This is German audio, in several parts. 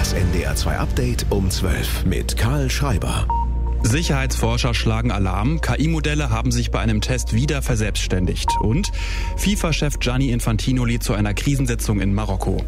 Das NDR2-Update um 12 mit Karl Schreiber. Sicherheitsforscher schlagen Alarm. KI-Modelle haben sich bei einem Test wieder verselbstständigt. Und FIFA-Chef Gianni Infantino lädt zu einer Krisensitzung in Marokko.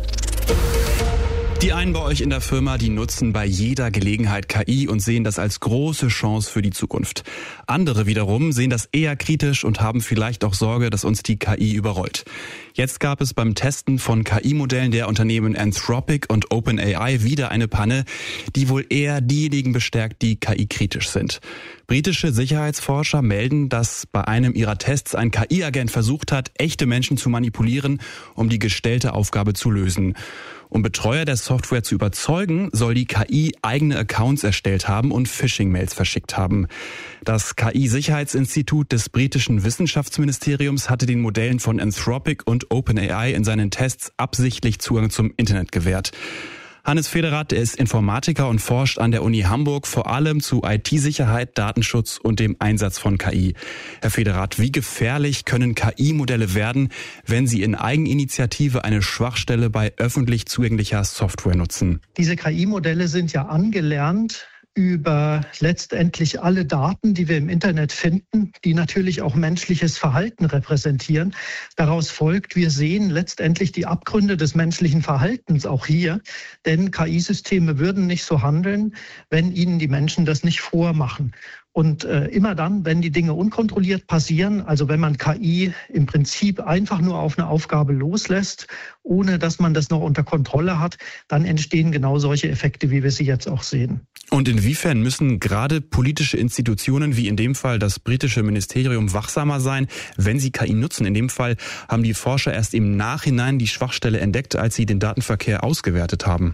Die einen bei euch in der Firma, die nutzen bei jeder Gelegenheit KI und sehen das als große Chance für die Zukunft. Andere wiederum sehen das eher kritisch und haben vielleicht auch Sorge, dass uns die KI überrollt. Jetzt gab es beim Testen von KI-Modellen der Unternehmen Anthropic und OpenAI wieder eine Panne, die wohl eher diejenigen bestärkt, die KI-kritisch sind. Britische Sicherheitsforscher melden, dass bei einem ihrer Tests ein KI-Agent versucht hat, echte Menschen zu manipulieren, um die gestellte Aufgabe zu lösen. Um Betreuer der Software zu überzeugen, soll die KI eigene Accounts erstellt haben und Phishing-Mails verschickt haben. Das KI-Sicherheitsinstitut des britischen Wissenschaftsministeriums hatte den Modellen von Anthropic und OpenAI in seinen Tests absichtlich Zugang zum Internet gewährt. Hannes Federath, er ist Informatiker und forscht an der Uni Hamburg vor allem zu IT-Sicherheit, Datenschutz und dem Einsatz von KI. Herr Federath, wie gefährlich können KI-Modelle werden, wenn sie in Eigeninitiative eine Schwachstelle bei öffentlich zugänglicher Software nutzen? Diese KI-Modelle sind ja angelernt über letztendlich alle Daten, die wir im Internet finden, die natürlich auch menschliches Verhalten repräsentieren. Daraus folgt, wir sehen letztendlich die Abgründe des menschlichen Verhaltens auch hier, denn KI-Systeme würden nicht so handeln, wenn ihnen die Menschen das nicht vormachen. Und immer dann, wenn die Dinge unkontrolliert passieren, also wenn man KI im Prinzip einfach nur auf eine Aufgabe loslässt, ohne dass man das noch unter Kontrolle hat, dann entstehen genau solche Effekte, wie wir sie jetzt auch sehen. Und inwiefern müssen gerade politische Institutionen, wie in dem Fall das britische Ministerium, wachsamer sein, wenn sie KI nutzen? In dem Fall haben die Forscher erst im Nachhinein die Schwachstelle entdeckt, als sie den Datenverkehr ausgewertet haben.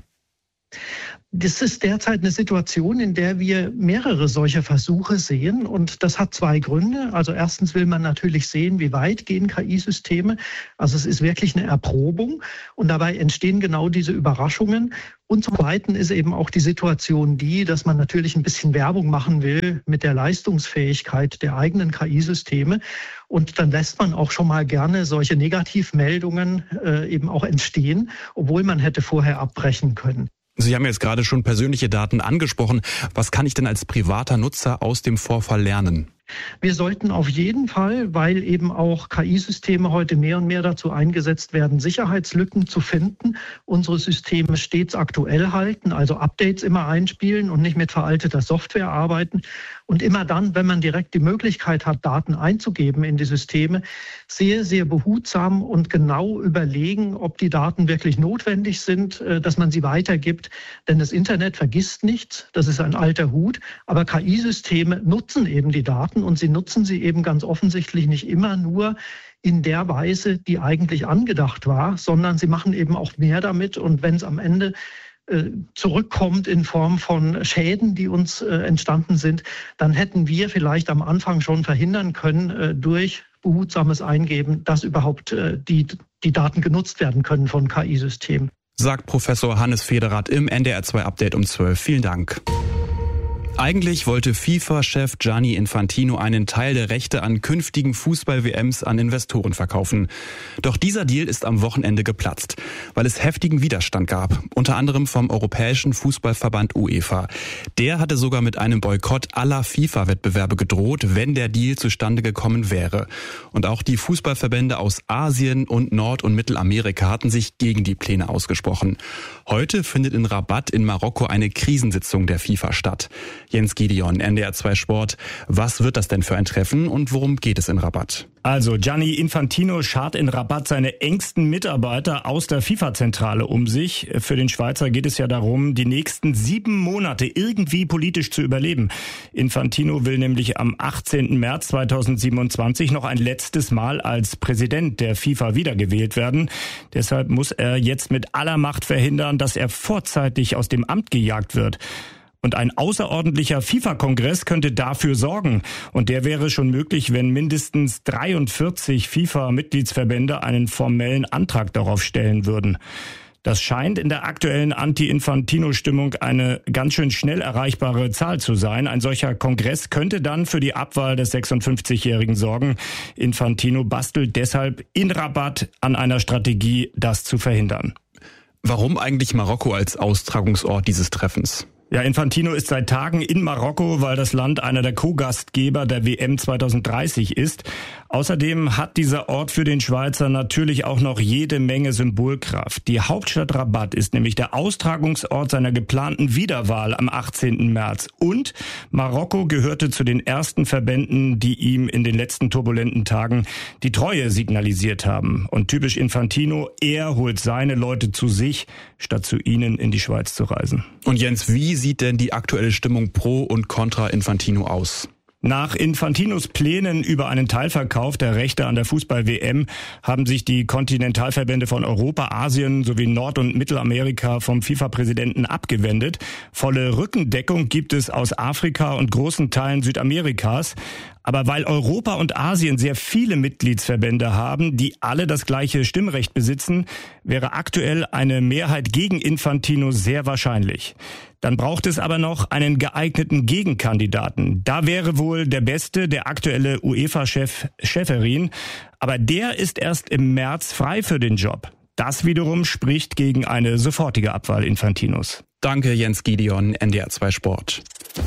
Das ist derzeit eine Situation, in der wir mehrere solcher Versuche sehen. Und das hat zwei Gründe. Also erstens will man natürlich sehen, wie weit gehen KI-Systeme. Also es ist wirklich eine Erprobung. Und dabei entstehen genau diese Überraschungen. Und zum Zweiten ist eben auch die Situation die, dass man natürlich ein bisschen Werbung machen will mit der Leistungsfähigkeit der eigenen KI-Systeme. Und dann lässt man auch schon mal gerne solche Negativmeldungen eben auch entstehen, obwohl man hätte vorher abbrechen können. Sie haben jetzt gerade schon persönliche Daten angesprochen. Was kann ich denn als privater Nutzer aus dem Vorfall lernen? Wir sollten auf jeden Fall, weil eben auch KI-Systeme heute mehr und mehr dazu eingesetzt werden, Sicherheitslücken zu finden, unsere Systeme stets aktuell halten, also Updates immer einspielen und nicht mit veralteter Software arbeiten. Und immer dann, wenn man direkt die Möglichkeit hat, Daten einzugeben in die Systeme, sehr, sehr behutsam und genau überlegen, ob die Daten wirklich notwendig sind, dass man sie weitergibt. Denn das Internet vergisst nichts, das ist ein alter Hut, aber KI-Systeme nutzen eben die Daten und sie nutzen sie eben ganz offensichtlich nicht immer nur in der Weise, die eigentlich angedacht war, sondern sie machen eben auch mehr damit. Und wenn es am Ende zurückkommt in Form von Schäden, die uns entstanden sind, dann hätten wir vielleicht am Anfang schon verhindern können durch behutsames Eingeben, dass überhaupt die Daten genutzt werden können von KI-Systemen. Sagt Professor Hannes Federath im NDR2-Update um 12. Vielen Dank. Eigentlich wollte FIFA-Chef Gianni Infantino einen Teil der Rechte an künftigen Fußball-WMs an Investoren verkaufen. Doch dieser Deal ist am Wochenende geplatzt, weil es heftigen Widerstand gab, unter anderem vom Europäischen Fußballverband UEFA. Der hatte sogar mit einem Boykott aller FIFA-Wettbewerbe gedroht, wenn der Deal zustande gekommen wäre. Und auch die Fußballverbände aus Asien und Nord- und Mittelamerika hatten sich gegen die Pläne ausgesprochen. Heute findet in Rabat in Marokko eine Krisensitzung der FIFA statt. Jens Gideon, NDR2 Sport. Was wird das denn für ein Treffen und worum geht es in Rabat? Also Gianni Infantino schart in Rabat seine engsten Mitarbeiter aus der FIFA-Zentrale um sich. Für den Schweizer geht es ja darum, die nächsten 7 Monate irgendwie politisch zu überleben. Infantino will nämlich am 18. März 2027 noch ein letztes Mal als Präsident der FIFA wiedergewählt werden. Deshalb muss er jetzt mit aller Macht verhindern, dass er vorzeitig aus dem Amt gejagt wird. Und ein außerordentlicher FIFA-Kongress könnte dafür sorgen. Und der wäre schon möglich, wenn mindestens 43 FIFA-Mitgliedsverbände einen formellen Antrag darauf stellen würden. Das scheint in der aktuellen Anti-Infantino-Stimmung eine ganz schön schnell erreichbare Zahl zu sein. Ein solcher Kongress könnte dann für die Abwahl des 56-Jährigen sorgen. Infantino bastelt deshalb in Rabat an einer Strategie, das zu verhindern. Warum eigentlich Marokko als Austragungsort dieses Treffens? Ja, Infantino ist seit Tagen in Marokko, weil das Land einer der Co-Gastgeber der WM 2030 ist. Außerdem hat dieser Ort für den Schweizer natürlich auch noch jede Menge Symbolkraft. Die Hauptstadt Rabat ist nämlich der Austragungsort seiner geplanten Wiederwahl am 18. März. Und Marokko gehörte zu den ersten Verbänden, die ihm in den letzten turbulenten Tagen die Treue signalisiert haben. Und typisch Infantino, er holt seine Leute zu sich, statt zu ihnen in die Schweiz zu reisen. Und Jens, wie sieht denn die aktuelle Stimmung pro und contra Infantino aus? Nach Infantinos Plänen über einen Teilverkauf der Rechte an der Fußball-WM haben sich die Kontinentalverbände von Europa, Asien sowie Nord- und Mittelamerika vom FIFA-Präsidenten abgewendet. Volle Rückendeckung gibt es aus Afrika und großen Teilen Südamerikas. Aber weil Europa und Asien sehr viele Mitgliedsverbände haben, die alle das gleiche Stimmrecht besitzen, wäre aktuell eine Mehrheit gegen Infantino sehr wahrscheinlich. Dann braucht es aber noch einen geeigneten Gegenkandidaten. Da wäre wohl der Beste, der aktuelle UEFA-Chef Schäferin. Aber der ist erst im März frei für den Job. Das wiederum spricht gegen eine sofortige Abwahl Infantinos. Danke, Jens Gideon, NDR 2 Sport.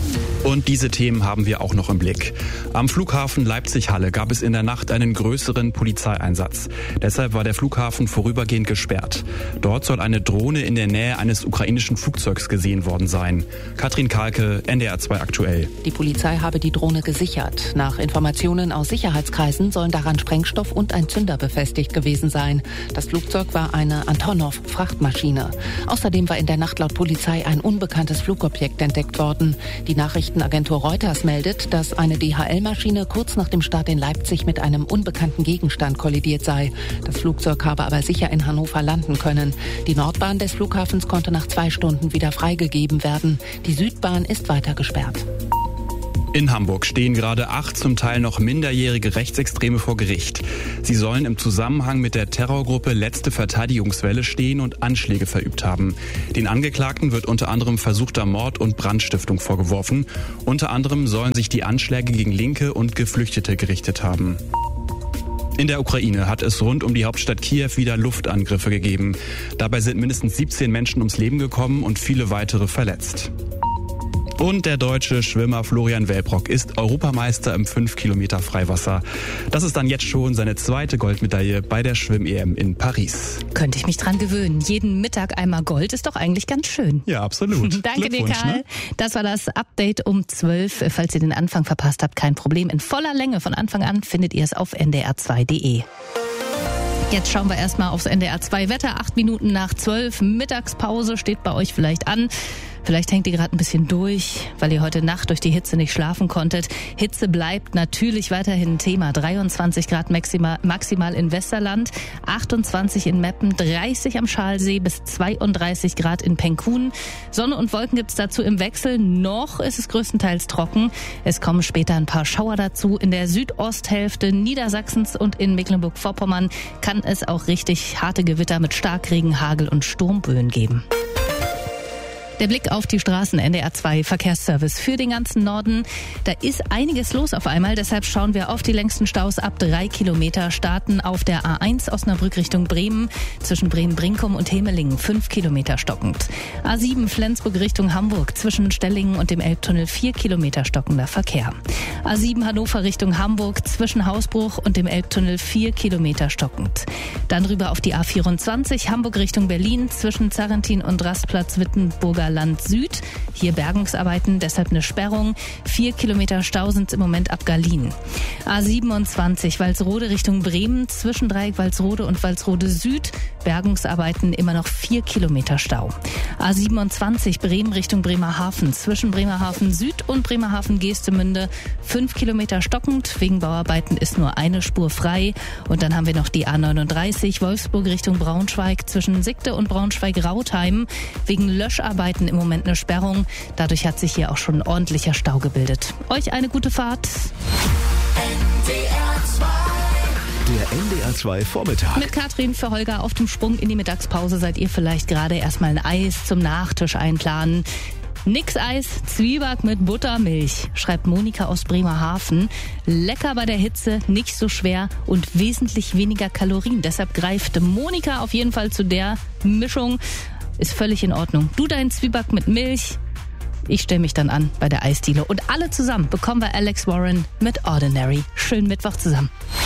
Und diese Themen haben wir auch noch im Blick. Am Flughafen Leipzig-Halle gab es in der Nacht einen größeren Polizeieinsatz. Deshalb war der Flughafen vorübergehend gesperrt. Dort soll eine Drohne in der Nähe eines ukrainischen Flugzeugs gesehen worden sein. Katrin Kahlke, NDR 2 aktuell. Die Polizei habe die Drohne gesichert. Nach Informationen aus Sicherheitskreisen sollen daran Sprengstoff und ein Zünder befestigt gewesen sein. Das Flugzeug war eine Antonov-Frachtmaschine. Außerdem war in der Nacht laut Polizei ein unbekanntes Flugobjekt entdeckt worden. Die Nachrichtenagentur Reuters meldet, dass eine DHL-Maschine kurz nach dem Start in Leipzig mit einem unbekannten Gegenstand kollidiert sei. Das Flugzeug habe aber sicher in Hannover landen können. Die Nordbahn des Flughafens konnte nach 2 Stunden wieder freigegeben werden. Die Südbahn ist weiter gesperrt. In Hamburg stehen gerade 8 zum Teil noch minderjährige Rechtsextreme vor Gericht. Sie sollen im Zusammenhang mit der Terrorgruppe Letzte Verteidigungswelle stehen und Anschläge verübt haben. Den Angeklagten wird unter anderem versuchter Mord und Brandstiftung vorgeworfen. Unter anderem sollen sich die Anschläge gegen Linke und Geflüchtete gerichtet haben. In der Ukraine hat es rund um die Hauptstadt Kiew wieder Luftangriffe gegeben. Dabei sind mindestens 17 Menschen ums Leben gekommen und viele weitere verletzt. Und der deutsche Schwimmer Florian Welbrock ist Europameister im 5 Kilometer Freiwasser. Das ist dann jetzt schon seine 2. Goldmedaille bei der Schwimm-EM in Paris. Könnte ich mich dran gewöhnen. Jeden Mittag einmal Gold ist doch eigentlich ganz schön. Ja, absolut. Danke dir, Karl. Ne? Das war das Update um 12. Falls ihr den Anfang verpasst habt, kein Problem. In voller Länge von Anfang an findet ihr es auf ndr2.de. Jetzt schauen wir erstmal aufs NDR 2 Wetter. 8 Minuten nach 12. Mittagspause steht bei euch vielleicht an. Vielleicht hängt ihr gerade ein bisschen durch, weil ihr heute Nacht durch die Hitze nicht schlafen konntet. Hitze bleibt natürlich weiterhin ein Thema. 23 Grad maximal in Westerland, 28 in Meppen, 30 am Schalsee bis 32 Grad in Penkun. Sonne und Wolken gibt's dazu im Wechsel. Noch ist es größtenteils trocken. Es kommen später ein paar Schauer dazu. In der Südosthälfte Niedersachsens und in Mecklenburg-Vorpommern kann es auch richtig harte Gewitter mit Starkregen, Hagel und Sturmböen geben. Der Blick auf die Straßen, NDR 2 Verkehrsservice für den ganzen Norden. Da ist einiges los auf einmal, deshalb schauen wir auf die längsten Staus ab 3 Kilometer. Starten auf der A1 Osnabrück Richtung Bremen, zwischen Bremen-Brinkum und Hemelingen 5 Kilometer stockend. A7 Flensburg Richtung Hamburg, zwischen Stellingen und dem Elbtunnel 4 Kilometer stockender Verkehr. A7 Hannover Richtung Hamburg, zwischen Hausbruch und dem Elbtunnel 4 Kilometer stockend. Dann rüber auf die A24 Hamburg Richtung Berlin, zwischen Zarrentin und Rastplatz Wittenburger Land Süd. Hier Bergungsarbeiten, deshalb eine Sperrung. 4 Kilometer Stau sind im Moment ab Garlin. A27 Walsrode Richtung Bremen, zwischen Dreieck Walsrode und Walsrode Süd. Bergungsarbeiten, immer noch 4 Kilometer Stau. A27 Bremen Richtung Bremerhaven, zwischen Bremerhaven Süd und Bremerhaven Geestemünde 5 Kilometer stockend. Wegen Bauarbeiten ist nur eine Spur frei. Und dann haben wir noch die A39 Wolfsburg Richtung Braunschweig, zwischen Sigde und Braunschweig-Rautheim. Wegen Löscharbeiten im Moment eine Sperrung. Dadurch hat sich hier auch schon ein ordentlicher Stau gebildet. Euch eine gute Fahrt. NDR 2. Der NDR 2 Vormittag. Mit Katrin für Holger auf dem Sprung in die Mittagspause. Seid ihr vielleicht gerade erstmal ein Eis zum Nachtisch einplanen? Nix Eis, Zwieback mit Buttermilch, schreibt Monika aus Bremerhaven. Lecker bei der Hitze, nicht so schwer und wesentlich weniger Kalorien. Deshalb greift Monika auf jeden Fall zu der Mischung. Ist völlig in Ordnung. Du deinen Zwieback mit Milch. Ich stelle mich dann an bei der Eisdiele. Und alle zusammen bekommen wir Alex Warren mit Ordinary. Schönen Mittwoch zusammen.